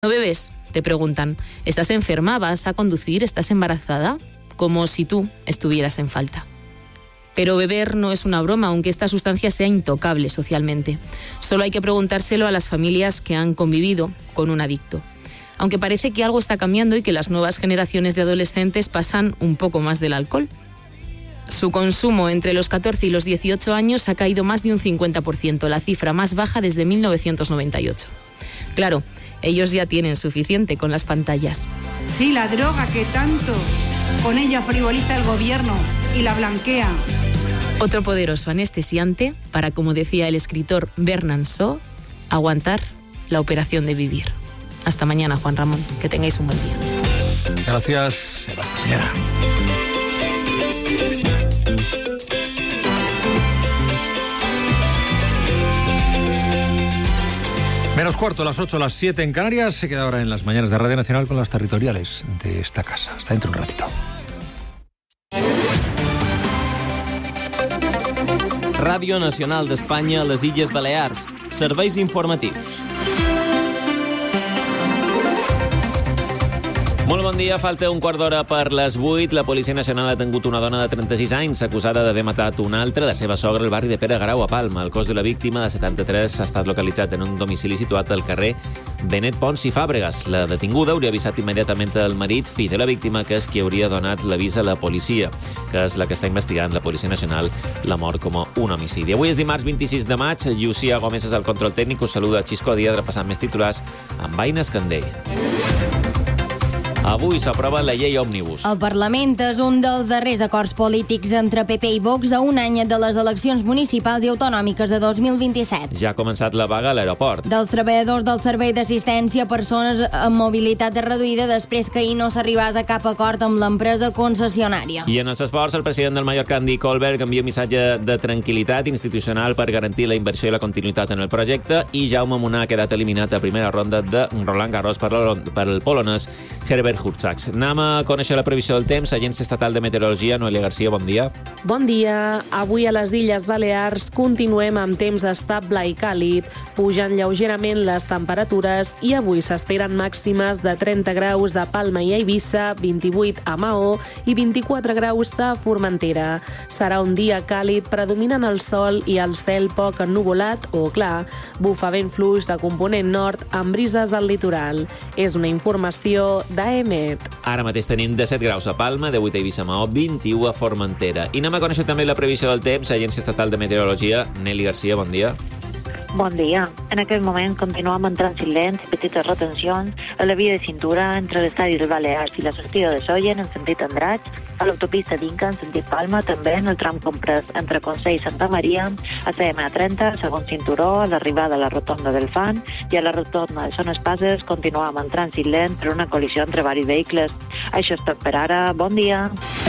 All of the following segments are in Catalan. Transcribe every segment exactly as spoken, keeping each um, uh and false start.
¿No bebes? Te preguntan. ¿Estás enferma? ¿Vas a conducir? ¿Estás embarazada? Como si tú estuvieras en falta. Pero beber no es una broma, aunque esta sustancia sea intocable socialmente. Solo hay que preguntárselo a las familias que han convivido con un adicto. Aunque parece que algo está cambiando y que las nuevas generaciones de adolescentes pasan un poco más del alcohol. Su consumo entre los catorce y los dieciocho años ha caído más de un cincuenta por ciento, la cifra más baja desde mil novecientos noventa y ocho. Claro, ellos ya tienen suficiente con las pantallas. Sí, la droga que tanto con ella frivoliza el gobierno y la blanquea. Otro poderoso anestesiante para, como decía el escritor Bernard Shaw, aguantar la operación de vivir. Hasta mañana, Juan Ramón. Que tengáis un buen día. Gracias. Hasta mañana. Menos cuarto, las ocho, las siete en Canarias. Se queda ahora en las mañanas de Radio Nacional con las territoriales de esta casa. Hasta dentro un ratito. Ràdio Nacional d'Espanya a les Illes Balears. Serveis informatius. Molt bon dia, falta un quart d'hora per les vuit. La Policia Nacional ha detingut una dona de trenta-sis anys acusada d'haver matat una altra, la seva sogra, al barri de Pere Garau, a Palma. El cos de la víctima, de setanta-tres, ha estat localitzat en un domicili situat al carrer Benet Pons i Fàbregas. La detinguda hauria avisat immediatament al marit, fill de la víctima, que és qui hauria donat l'avís a la policia, que és la que està investigant la Policia Nacional la mort com a un homicidi. Avui és dimarts vint-i-sis de maig. Llucia Gómez és el control tècnic. Us saluda Xisco Díaz, repassant més titulars amb Aina Escandell. Avui s'aprova la llei Òmnibus. El Parlament és un dels darrers acords polítics entre P P i Vox a un any de les eleccions municipals i autonòmiques de dos mil vint-i-set. Ja ha començat la vaga a l'aeroport. Dels treballadors del servei d'assistència a persones amb mobilitat reduïda després que ahir no s'arribàs a cap acord amb l'empresa concessionària. I en els esports, el president del Mallorca, Andy Colberg, envia un missatge de tranquil·litat institucional per garantir la inversió i la continuïtat en el projecte, i Jaume Munar ha quedat eliminat a primera ronda de Roland Garros per el polonès Herbert Hurkacz. Anem a conèixer la previsió del temps. Agència Estatal de Meteorologia, Noelia Garcia, bon dia. Bon dia. Avui a les Illes Balears continuem amb temps estable i càlid, pujant lleugerament les temperatures, i avui s'esperen màximes de trenta graus a Palma i a Eivissa, vint-i-vuit a Maó i vint-i-quatre graus a Formentera. Serà un dia càlid, predominant el sol i el cel poc ennuvolat o clar. Bufa vent fluix de component nord amb brises al litoral. És una informació d'A E M E T. Ara mateix tenim disset graus a Palma, divuit a Eivissa, Maó, vint-i-u a Formentera. I anem a conèixer també la previsió del temps. Agència Estatal de Meteorologia, Nelly Garcia, bon dia. Bon dia. En aquest moment continuem amb trànsit lent i petites retencions a la via de cintura entre l'estadi de Balears i la sortida de Sóller en sentit Andratx, a l'autopista d'Inca en sentit Palma, també en el tram comprès entre Consell i Santa Maria, a C M A trenta, segon cinturó, a l'arribada a la rotonda del Fan, i a la rotonda de Son Espases continuem amb trànsit lent per una col·lisió entre varis vehicles. Això és tot per ara. Bon dia.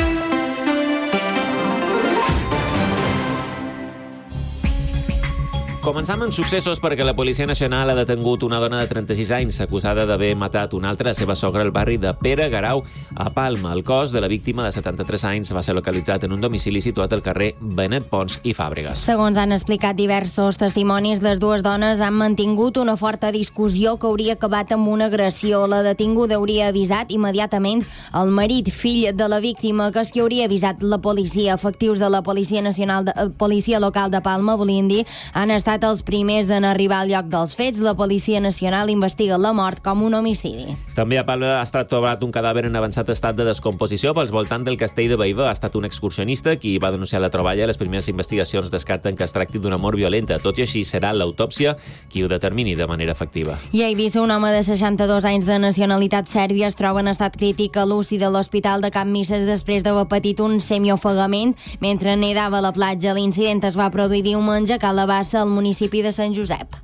Començam amb successos perquè la Policia Nacional ha detingut una dona de trenta-sis anys acusada d'haver matat una altra, la seva sogra, al barri de Pere Garau, a Palma. El cos de la víctima, de setanta-tres anys, va ser localitzat en un domicili situat al carrer Benet Pons i Fàbregas. Segons han explicat diversos testimonis, les dues dones han mantingut una forta discussió que hauria acabat amb una agressió. La detinguda hauria avisat immediatament el marit, fill de la víctima, que és qui hauria avisat la policia. Efectius de la Policia Nacional de, Policia Local de Palma, volien dir, han estat els primers en arribar al lloc dels fets. La Policia Nacional investiga la mort com un homicidi. També a Palma ha estat trobat un cadàver en avançat estat de descomposició pels voltants del castell de Baïva. Ha estat un excursionista qui va denunciar la troballa. Les primeres investigacions descarten que es tracti d'una mort violenta. Tot i així, serà l'autòpsia qui ho determini de manera efectiva. I a Eivissa, un home de seixanta-dos anys de nacionalitat sèrbia es troba en estat crític a l'U C I de l'Hospital de Can Misses després d'haver patit un semiofegament mentre nedava a la platja. L'incident es va produir diumenge a Cala Bassa, al municipi de Sant Josep.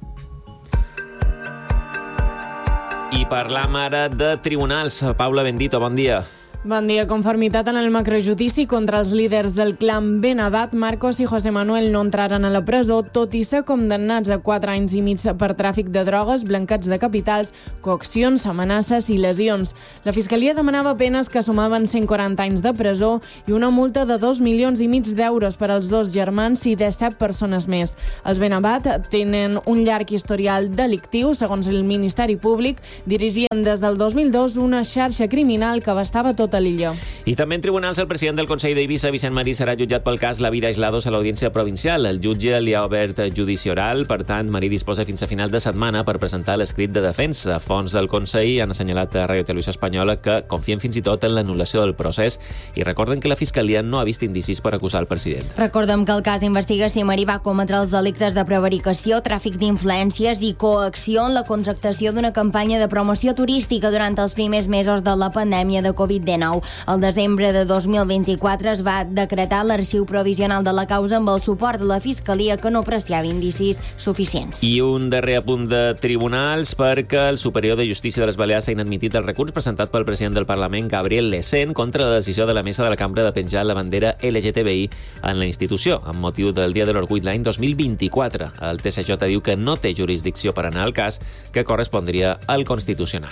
I parlam ara de tribunals. Paula Bendito, bon dia. Bon dia. Conformitat en el macrojudici contra els líders del clan Benabat, Marcos i José Manuel no entraran a la presó, tot i ser condemnats a quatre anys i mig per tràfic de drogues, blanqueig de capitals, coaccions, amenaces i lesions. La Fiscalia demanava penes que sumaven cent quaranta anys de presó i una multa de dos milions i mig d'euros per als dos germans i disset persones més. Els Benabat tenen un llarg historial delictiu. Segons el Ministeri Públic, dirigien des del dos mil dos una xarxa criminal que abastava tota l'illa. I també en tribunals el president del Consell d'Eivissa, Vicent Marí, serà jutjat pel cas La Vida Aislados a l'Audiència Provincial. El jutge li ha obert judici oral, per tant, Marí disposa fins a final de setmana per presentar l'escrit de defensa. Fonts del Consell han assenyalat a Ràdio Televisió Espanyola que confien fins i tot en l'anul·lació del procés i recorden que la Fiscalia no ha vist indicis per acusar el president. Recordem que el cas investiga si Marí va cometre els delictes de prevaricació, tràfic d'influències i coacció en la contractació d'una campanya de promoció turística durant els primers mesos de la pandèmia de covid dinou. El desembre de dos mil vint-i-quatre es va decretar l'arxiu provisional de la causa amb el suport de la Fiscalia, que no apreciava indicis suficients. I un darrer apunt de tribunals, perquè el Superior de Justícia de les Balears ha inadmitit el recurs presentat pel president del Parlament, Gabriel Lecén, contra la decisió de la mesa de la cambra de penjar la bandera L G T B I en la institució, amb motiu del Dia de l'Orgull l'any dos mil vint-i-quatre. El T S J diu que no té jurisdicció per anar al cas, que correspondria al Constitucional.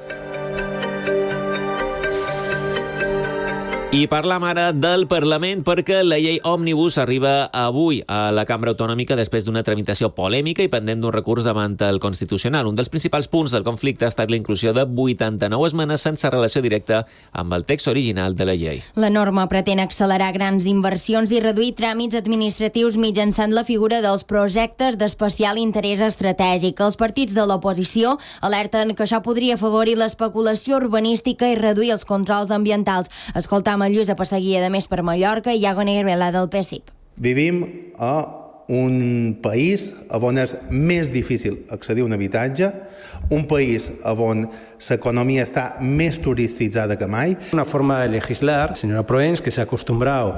I parlam ara del Parlament, perquè la llei Òmnibus arriba avui a la Cambra Autonòmica després d'una tramitació polèmica i pendent d'un recurs davant el Constitucional. Un dels principals punts del conflicte ha estat la inclusió de vuitanta-nou esmenes sense relació directa amb el text original de la llei. La norma pretén accelerar grans inversions i reduir tràmits administratius mitjançant la figura dels projectes d'especial interès estratègic. Els partits de l'oposició alerten que això podria afavorir l'especulació urbanística i reduir els controls ambientals. Escoltam a Lluís Passaguia de Més per Mallorca i Iago Negrela del P S I P. Vivim a un país on és més difícil accedir a un habitatge, un país on l'economia està més turistitzada que mai. Una forma de legislar, señora Proens, que se ha acostumbrado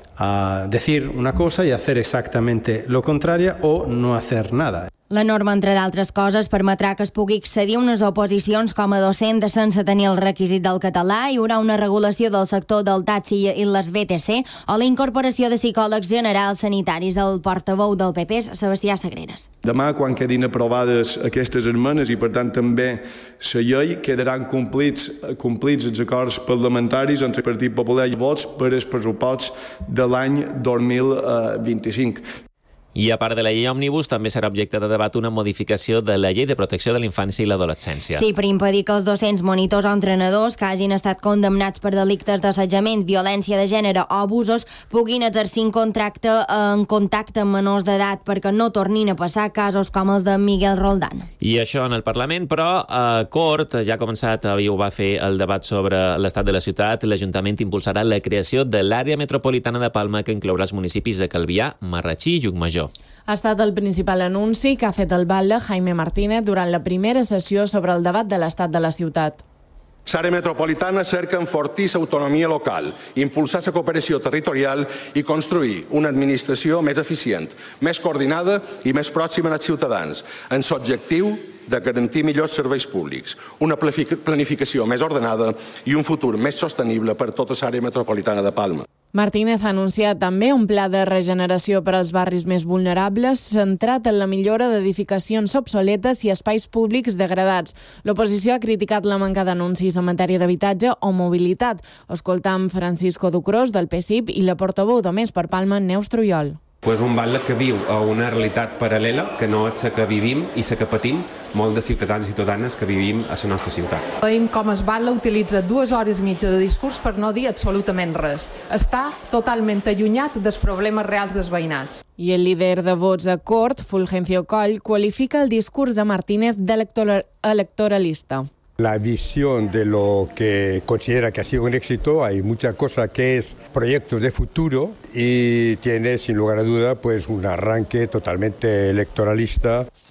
a decir una cosa y hacer exactamente lo contrario o no hacer nada. La norma, entre d'altres coses, permetrà que es pugui accedir a unes oposicions com a docent sense tenir el requisit del català. Hi haurà una regulació del sector del taxi i les B T C o la incorporació de psicòlegs generals sanitaris. El portaveu del P P, Sebastià Sagreras. Demà, quan quedin aprovades aquestes esmenes i, per tant, també la llei, quedaran complits, complits els acords parlamentaris entre el Partit Popular i Vots per als pressuposts de l'any dos mil vint-i-cinc. I a part de la llei Òmnibus, també serà objecte de debat una modificació de la llei de protecció de la infància i l'adolescència. Sí, per impedir que els docents, monitors o entrenadors que hagin estat condemnats per delictes d'assetjament, violència de gènere o abusos puguin exercir un contracte en contacte amb menors d'edat perquè no tornin a passar casos com els de Miguel Roldán. I això en el Parlament, però a Cort ja ha començat, avui ho va fer el debat sobre l'estat de la ciutat. L'Ajuntament impulsarà la creació de l'àrea metropolitana de Palma, que inclourà els municipis de Calvià, Marratxí i Llucmajor. Ha estat el principal anunci que ha fet el batlle Jaime Martínez durant la primera sessió sobre el debat de l'estat de la ciutat. L'àrea metropolitana cerca enfortir l'autonomia local, impulsar la cooperació territorial i construir una administració més eficient, més coordinada i més pròxima als ciutadans, en l'objectiu de garantir millors serveis públics, una planificació més ordenada i un futur més sostenible per tota l'àrea metropolitana de Palma. Martínez ha anunciat també un pla de regeneració per als barris més vulnerables centrat en la millora d'edificacions obsoletes i espais públics degradats. L'oposició ha criticat la manca d'anuncis en matèria d'habitatge o mobilitat. Escoltam Francisco Ducros del P S I P i la portaveu de Més per Palma, Neus Trujol. Pues un batlle que viu a una realitat paral·lela, que no és la que vivim i la que patim molts de ciutadans i ciutadanes que vivim a la nostra ciutat. Veiem com el batlle utilitza dues hores i mitja de discurs per no dir absolutament res. Està totalment allunyat dels problemes reals dels veïnats. I el líder de vots a Cort, Fulgencio Coll, qualifica el discurs de Martínez d'electoralista. La visión de lo que considera que ha sido un éxito, hay mucha cosa que es proyectos de futuro y tiene sin lugar a duda pues un arranque totalmente electoralista.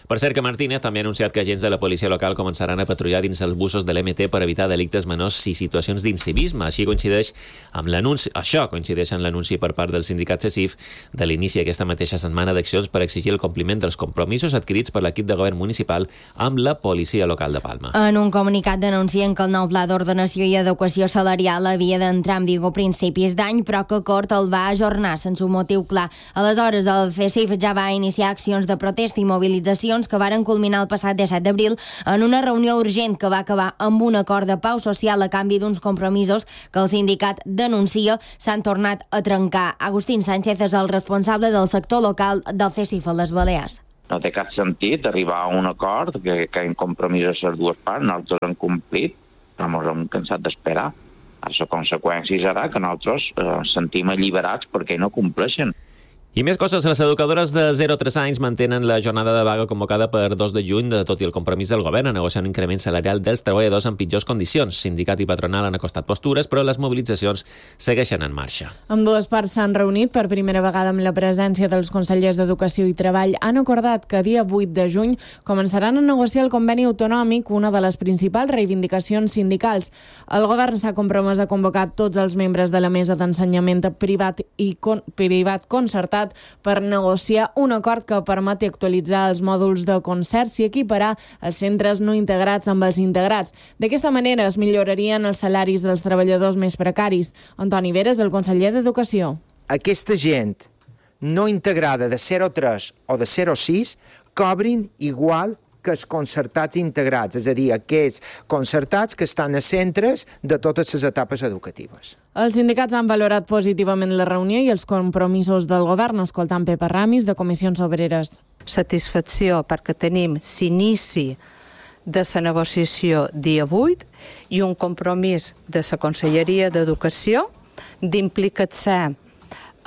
Per cert que Martínez també ha anunciat que agents de la policia local començaran a patrullar dins els busos de l'M T per evitar delictes menors i situacions d'incivisme. Així coincideix amb l'anunci, això coincideix amb l'anunci per part del sindicat C E C I F de l'inici aquesta mateixa setmana d'accions per exigir el compliment dels compromisos adquirits per l'equip de govern municipal amb la policia local de Palma. En un comunicat denuncien que el nou pla d'ordenació i adequació salarial havia d'entrar en vigor a principis d'any, però que Cort el va ajornar sense un motiu clar. Aleshores, el C E C I F ja va iniciar accions de protesta i mobilitzacions que varen culminar el passat disset d'abril en una reunió urgent que va acabar amb un acord de pau social a canvi d'uns compromisos que el sindicat denuncia s'han tornat a trencar. Agustín Sánchez és el responsable del sector local del C E C I F a les Balears. No té cap sentit arribar a un acord que, que en compromisos les dues parts, nosaltres hem complit, però ens hem cansat d'esperar. La conseqüència serà que nosaltres eh, ens sentim alliberats perquè no compleixen. I més coses, les educadores de zero a tres anys mantenen la jornada de vaga convocada per dos de juny, de tot i el compromís del govern a negociar un increment salarial dels treballadors en pitjors condicions. Sindicat i patronal han acostat postures, però les mobilitzacions segueixen en marxa. Ambdues parts s'han reunit per primera vegada amb la presència dels consellers d'Educació i Treball. Han acordat que dia vuit de juny començaran a negociar el conveni autonòmic, una de les principals reivindicacions sindicals. El govern s'ha compromès a convocar tots els membres de la mesa d'ensenyament privat i con privat concertat per negociar un acord que permeti actualitzar els mòduls de concerts i equiparar els centres no integrats amb els integrats. D'aquesta manera es millorarien els salaris dels treballadors més precaris. Antoni Veres, el conseller d'Educació. Aquesta gent no integrada de zero a tres o de zero a sis cobrin igual que els concertats integrats, és a dir, aquells concertats que estan a centres de totes les etapes educatives. Els sindicats han valorat positivament la reunió i els compromisos del govern, escoltant Pepa Ramis, de Comissions Obreres. Satisfacció perquè tenim l'inici de la negociació dia vuit i un compromís de la Conselleria d'Educació d'implicar-se eh,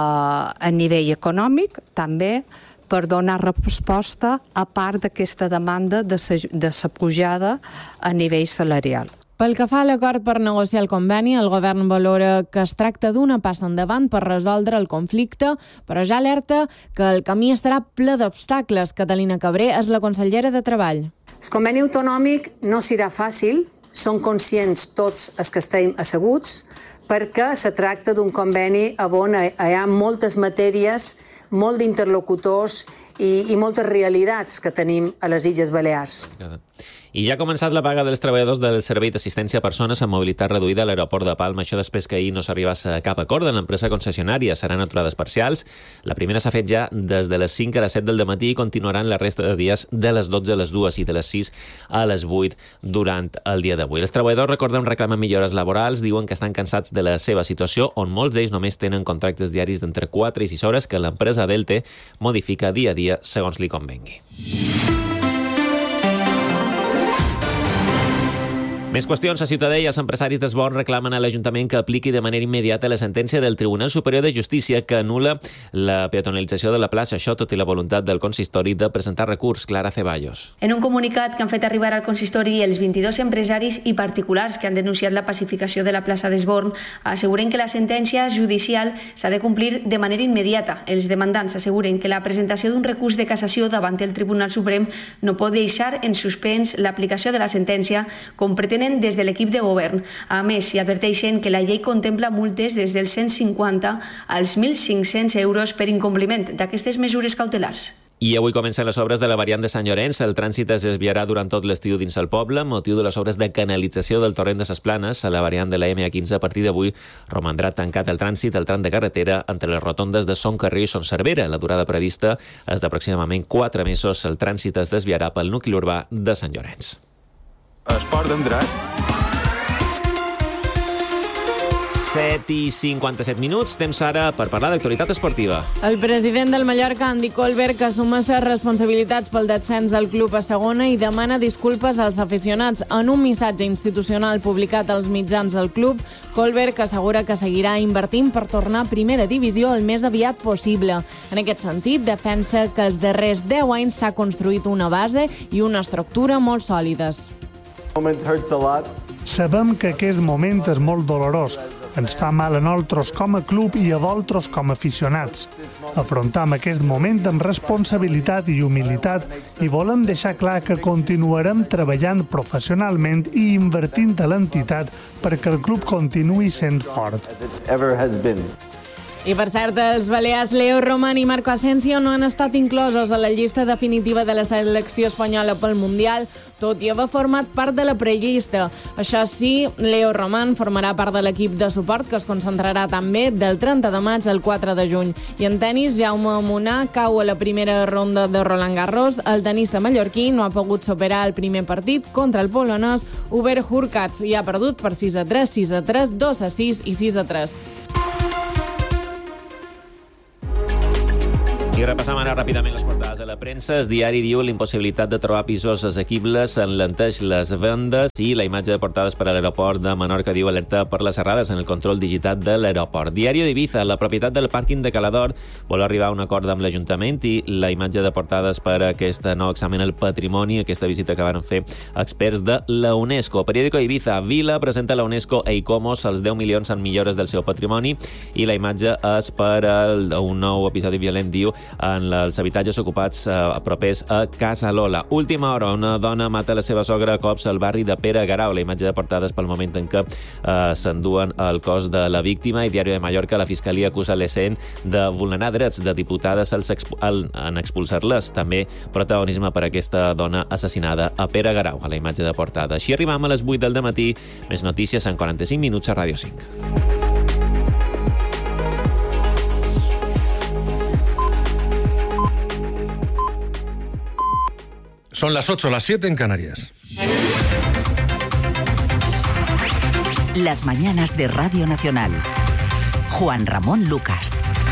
a nivell econòmic també per donar resposta a part d'aquesta demanda de la pujada a nivell salarial. Pel que fa a l'acord per negociar el conveni, el govern valora que es tracta d'una passa endavant per resoldre el conflicte, però ja alerta que el camí estarà ple d'obstacles. Catalina Cabré és la consellera de Treball. El conveni autonòmic no serà fàcil, són conscients tots els que estem asseguts, perquè se tracta d'un conveni on hi ha moltes matèries, molt d'interlocutors i, i moltes realitats que tenim a les Illes Balears. I ja ha començat la vaga dels treballadors del Servei d'Assistència a Persones amb mobilitat reduïda a l'aeroport de Palma. Això després que ahir no s'arribés a cap acord en l'empresa concessionària. Seran aturades parcials. La primera s'ha fet ja des de les cinc a les set del dematí i continuaran la resta de dies de les dotze a les dues i de les sis a les vuit durant el dia d'avui. Els treballadors, recordem, reclamen millores laborals. Diuen que estan cansats de la seva situació, on molts d'ells només tenen contractes diaris d'entre quatre i sis hores que l'empresa Delte modifica dia a dia segons li convengui. Més qüestions. A Ciutadella, els empresaris d'Esborn reclamen a l'Ajuntament que apliqui de manera immediata la sentència del Tribunal Superior de Justícia que anul·la la peatonalització de la plaça, això tot i la voluntat del consistori de presentar recurs. Clara Ceballos. En un comunicat que han fet arribar al consistori els vint-i-dos empresaris i particulars que han denunciat la pacificació de la plaça d'Esborn asseguren que la sentència judicial s'ha de complir de manera immediata. Els demandants asseguren que la presentació d'un recurs de cassació davant el Tribunal Suprem no pot deixar en suspens l'aplicació de la sentència, com pretén des de l'equip de govern. A més, s'hi adverteixen que la llei contempla multes des dels cent cinquanta als mil cinc-cents euros per incompliment d'aquestes mesures cautelars. I avui comencen les obres de la variant de Sant Llorenç. El trànsit es desviarà durant tot l'estiu dins el poble, motiu de les obres de canalització del torrent de ses Planes. A la variant de la ema quinze, a partir d'avui, romandrà tancat el trànsit al tram de carretera entre les rotondes de Son Carrer i Son Cervera. La durada prevista és d'aproximadament quatre mesos. El trànsit es desviarà pel nucli urbà de Sant Llorenç. Esport d'Andrat. set i cinquanta-set minuts. Temps ara per parlar d'actualitat esportiva. El president del Mallorca, Andy Colberg, assuma les responsabilitats pel descens del club a segona i demana disculpes als aficionats. En un missatge institucional publicat als mitjans del club, Colberg assegura que seguirà invertint per tornar a primera divisió el més aviat possible. En aquest sentit, defensa que els darrers deu anys s'ha construït una base i una estructura molt sòlides. Sabem que aquest moment és molt dolorós, Ens fa mal a nosaltres com a club i a vosaltres com a aficionats. Afrontam aquest moment amb responsabilitat i humilitat i volem deixar clar que continuarem treballant professionalment i invertint a l'entitat perquè el club continuï sent fort. I per cert, els balears Leo Roman i Marco Asensio no han estat inclosos a la llista definitiva de la selecció espanyola pel Mundial, tot i haver format part de la prellista. Això sí, Leo Roman formarà part de l'equip de suport que es concentrarà també del trenta de maig al quatre de juny. I en tenis, Jaume Munà cau a la primera ronda de Roland Garros. El tenista mallorquí no ha pogut superar el primer partit contra el polonès Hubert Hurkacz i ha perdut per sis a tres, sis a tres, dos a sis i sis a tres. I repassam ara ràpidament les portades de la premsa. El diari diu l'impossibilitat de trobar pisos assequibles enlenteix les vendes i la imatge de portades per a l'aeroport de Menorca diu alerta per les errades en el control digital de l'aeroport. Diari d'Ibiza, la propietat del pàrquing de Calador vol arribar a un acord amb l'Ajuntament i la imatge de portades per a aquest nou examen al patrimoni, aquesta visita que van fer experts de la UNESCO. Periódico Ibiza, Vila presenta la UNESCO a Icomos els deu milions en millores del seu patrimoni i la imatge és per a un nou episodi violent, diu, en els habitatges ocupats eh, propers a Casa Lola. Última hora, una dona mata la seva sogra a cops al barri de Pere Garau. La imatge de portades pel moment en què eh, s'enduen el cos de la víctima. I Diari de Mallorca, la Fiscalia acusa l'E S E N de vulnerar drets de diputades als expu al, en expulsar-les. També protagonisme per a aquesta dona assassinada a Pere Garau, a la imatge de portada. Així arribam a les vuit del dematí. Més notícies en quaranta-cinc minuts a Ràdio cinc. Son las ocho, las siete en Canarias. Las mañanas de Radio Nacional. Juan Ramón Lucas.